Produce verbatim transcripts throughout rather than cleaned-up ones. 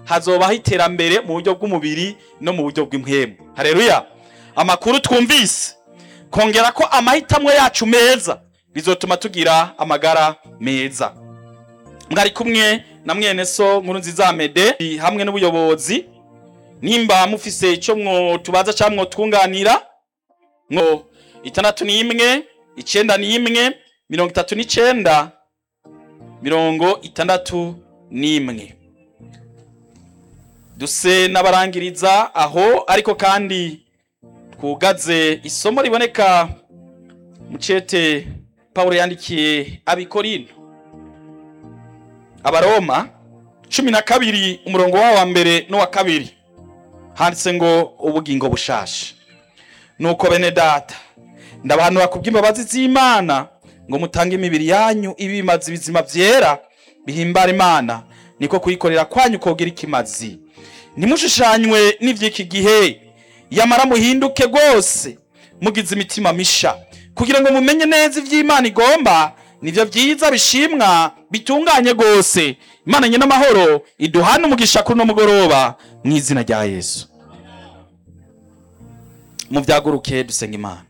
hazobaho iterambere mu buryo bw'umubiri no mu buryo bw'impwemu. Haleluya. Amakuru twumvise kongera ko amahitamo yacu meza bizotuma tugira amagara meza. Mwari kumwe na mwene so Nkurunziza Amede hamwe n'ubuyobozi. Nimba mufise ico mwo tubaza cyangwa twunganira ngo itandatu n'imwe icenda n'imwe mirongo itatu n'icenda mirongo itandatu n'imwe. Duse n'abarangiriza aho, ariko kandi twugaze isomo riboneka mu cete Paulo yandikiye Abikorino Abaroma cumi na kabiri umurongo wa mbere no wa kabiri. Handitse ngo ubugingo bushasha. Nuko bene data, ndabahanura kubw'imbabazi z'Imana ngo mutange imibiri yanyu ibimazi bizima vyera bihimbara Imana, niko kuyikorera kwanyu kogira ikimazi. Nimushushanywe n'ivy'iki gihe, yamara muhinduke gose mugize imitima misha, kugira ngo mumenye neza ivy'Imana igomba, nivyo vyiza bishimwa bitunganye gose. Imana nyina amahoro iduhane umugisha kuri no mugoroba mu izina rya Yesu. Mu vyaguruke dusenga Imana.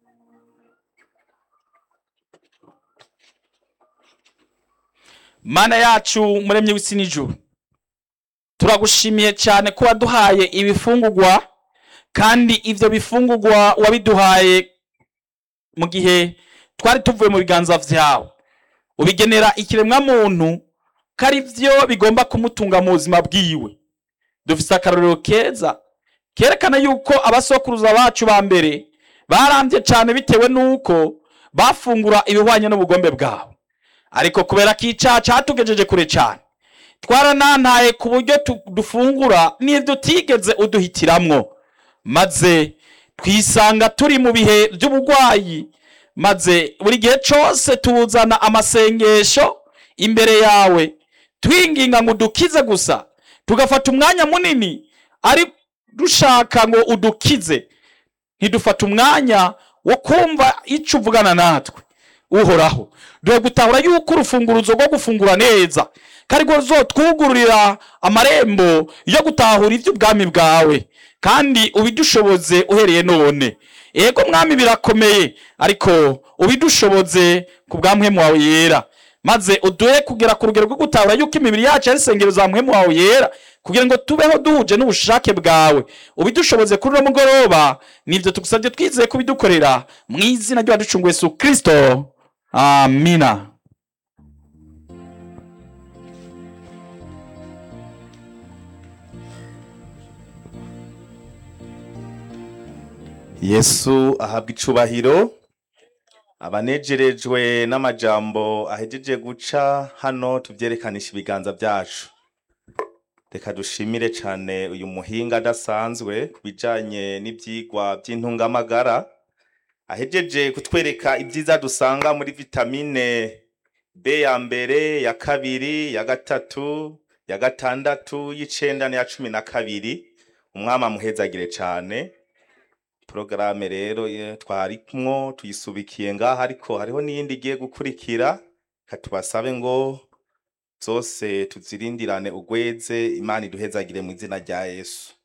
Mana yacu muremye w'isi n'ijuru, turagushimiye cyane ko waduhaye ibifungurwa, kandi ivyo bifungurwa wabiduhaye mu gihe twari tuvuye mu biganza vyawe. Ubigenera ikiremwa muntu kari vyo bigomba kumutunga mu buzima bwiwe. Dufise akarorero keza kerekana yuko abasokuruza bacu ba mbere barambye cyane bitewe nuko bafungura ibihwanye n'ubugombe bwawe. Ariko kubera ko icaha catugejeje kure cyane, twaranantaye ku buryo dufungura n'ivyo utigeze uduhitiramwo, maze twisanga turi mu bihe by'ubugwayi. Maze buri gihe cyose tuzana amasengesho imbere yawe twinginga ngo udukize gusa, tugafata umwanya munini ari dushaka ngo udukize, ntidufata umwanya wo kumva ico uvugana natwe. Uhoraho, dore gutahura yuko urufunguruzo rwo gufungura neza kari rwo zotwugururira amarembo yo gutahura ivy'ubwami bwawe, kandi ubidushoboze uhereye none. Ego mwami birakomeye, ariko ubidushoboze ku bwa mpwemu wawe yera, maze uduhe kugera ku rugero rwo gutahura yuko imibiri yacu ari isengero za mpwemu wawe yera, kugira ngo tubeho duhuje n'ubushake bwawe. Ubidushoboze kuri no mugoroba, nivyo tugusabye twizeye kubidukorera mu izina ry'uwaducunguye Yesu Kristo. Amina. Yesu ahabwa icubahiro. Abanejerejwe n'amajambo ahejeje guca hano tuvyerekanisha ibiganza vyacu, reka dushimire cane uyu muhinga adasanzwe kubijanye n'ivyigwa by'intungamagara, ahejeje kutwereka ibyiza dusanga muri vitamine B ya mbere, ya kabiri, ya gatatu, ya gatandatu, y'icenda n'iya cumi na kabiri. Umwami amuhezagire cane. Programme rero twarimwo tuyisubikiye ngaha, ariko hariho n'iyindi igiye gukurikira. Katubasabe ngo zose tuzirindirane ugweze. Imana iduhezagire mu izina rya Yesu.